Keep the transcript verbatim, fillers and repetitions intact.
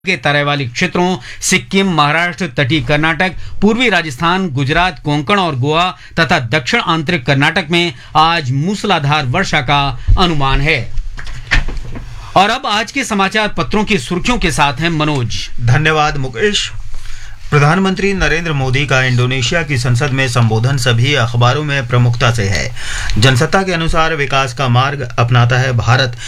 के तराई वाली क्षेत्रों सिक्किम, महाराष्ट्र, तटीय कर्नाटक, पूर्वी राजस्थान, गुजरात, कोंकण और गोवा तथा दक्षिण आंतरिक कर्नाटक में आज मूसलाधार वर्षा का अनुमान है। और अब आज के समाचार पत्रों की सुर्खियों के साथ हैं मनोज। धन्यवाद मुकेश। प्रधानमंत्री नरेंद्र मोदी का इंडोनेशिया की संसद में संबोधन सभी अखबारों में प्रमुखता से है। जनसत्ता के अनुसार विकास का मार्ग अपनाता है भारत।